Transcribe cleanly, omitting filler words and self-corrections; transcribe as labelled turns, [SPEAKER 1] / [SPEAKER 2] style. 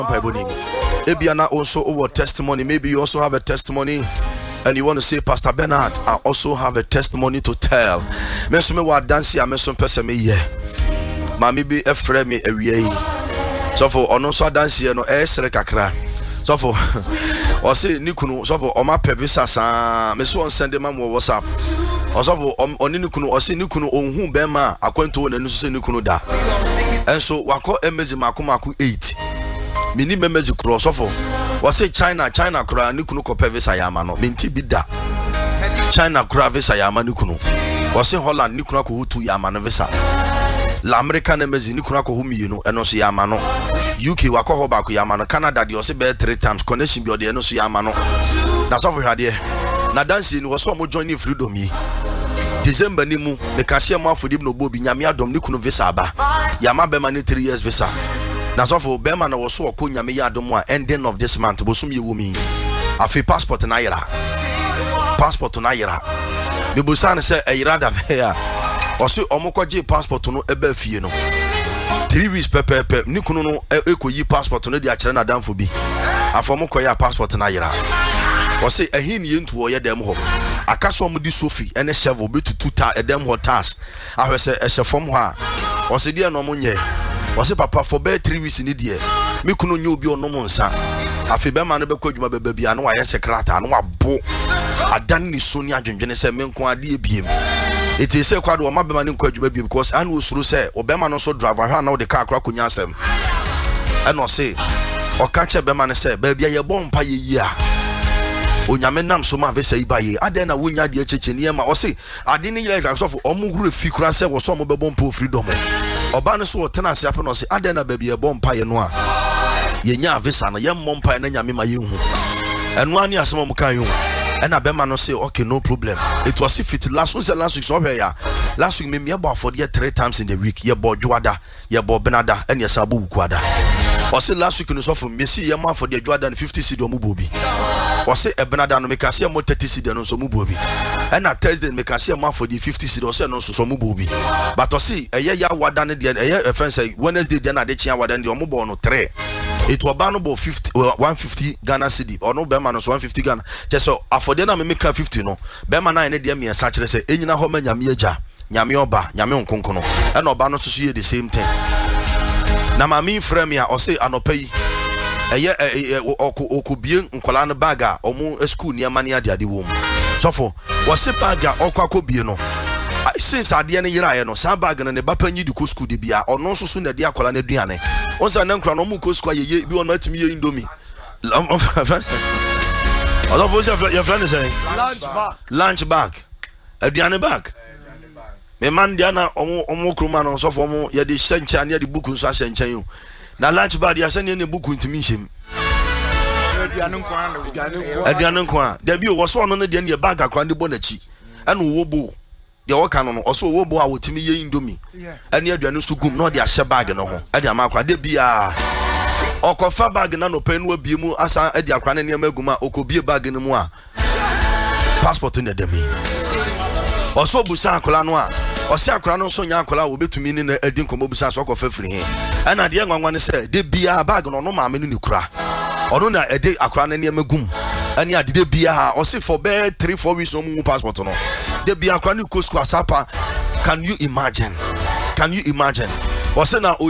[SPEAKER 1] Ebiana also over testimony. Maybe you also have a testimony and you want to say, Pastor Bernard, I also have a testimony to tell. Mesume wa dance ya mesume pese me ye. Mami bi efre me ewie. So for ono so dance ye no esre kakra. So for o say nikunu so for o ma pebisa sa me so on send ma mo WhatsApp. O so for oni nikunu o say nikunu onhu be ma akwanto na nusu say nikunu da. Enso wako emezi makomako 8. Mini memezi kro so for o say China kra nikunu ko pebisa ya ma no. Menti bi da. China kra visa ya ma nikunu. O say Holland nikunu ko hutu ya ma no visa. La America nemezi ni kuna ko humi no eno so yama no UK wako ho ba ko yama no Canada de o se be 3 times connection bi o de eno so yama no na so for hade na dance ni wo so mo join freedom yi December ni mu me ka se mo afodi no bobi nyame adom ni kuno visa ba yama be ma ni 3 years visa na so for be ma na wo so ko nyame ya adom a ending of this month bo sum ye wo mi afi passport na yira me bo san se ayira da be ya Osi omukwaje passport no ebe fie no 3 weeks pepe nikunu no ekoyi passport no de akere na danfo bi afomukoya passport na yira osi ehini yentu wo ye dem ho akaso omudi sofi ene shevel betututa edem ho tas ahwese ehefom ho a osi de no munye osi papa for be 3 weeks ni de mikunu nyo obi onom nsa afi be ma no be kwadwuma beba bia no aye secretary no abo adan ni soni adwendwene se menko ade ebiem. It is a quad or my man in Quadruba because I will through say, Obama no so driver, how now the car crack on yasem. And no say, or catch a beman say, baby, you're born by a year. O Yamenam so ma vese ibaye, I then a winya de checheniema or say, I didn't like us off or mugru ficra se was some bon po freedom. Obana so tenants happen or say, I then a baby a bon pie noir. Yenya visana, young mompa and yamima you. And 1 year some kayu. And Abema no say, okay, no problem. It was if it last week so here. Last week me about for the 3 times in the week. Ye bo Juada, ye bo Benada, and ye Sabu Quada. Or say last week you saw from me see ye man for the Juada and 50 cedi mubobi. Or say a Benada no make a see more 30 cedi no so mubobi. And at Thursday make a see man for the 50 cedi or say no so mubobi. But or see a year wadan the a friend say Wednesday then I did chia wadan the omubo no 3. It was bannable 150 Ghana cedi or no Bema no 150 Ghana. Just so for then I make 50 no. Bema na ene dia me search say enyina ho ma nyame agya, nyame oba, nyame onkonkono. E no ba no so ye the same thing. Na mami frame ya o say anopa yi. Eye okubie nkola no bag a omo school ni amane ade wo mu. So for wo se bag a okakobie no. Since ade ne yira no sa bag no ne ba panyi di ko school de bia ono so na de akola na duane. Onza na nkra no mu ko school ye bi ono atimi ye indomie. Although for your friend is saying lunch bag. Aduane bag. Me man diana omo kroma no so for mo ye de hyencha na ye de buku so hyencha you. Na lunch bag ya se ne buku ntimi hyem. Aduane nkwa. Da bi wo so no ne de ne bag akwa de bo na chi. Ana wo bo. De wo kan no so wo bo a wotimi ye indomie. Ana aduane so gum no de ahye bag no ho. E de amakwa de bia okofa bag na no pen wa biemu asa edi akra ne maguma okobie bag ne mu a passport ne demi oso busa akola no a osi akra no so nya akola wo betumi ne edi nkomo busa so okofa firi he ana de nwanwa ne se de bia bag no no maame ne kura ono na edi akra ne magum ani ade de bia osi for be 3-4 weeks no mu passport no de bia akra ne ko sku asapa. Can you imagine osi na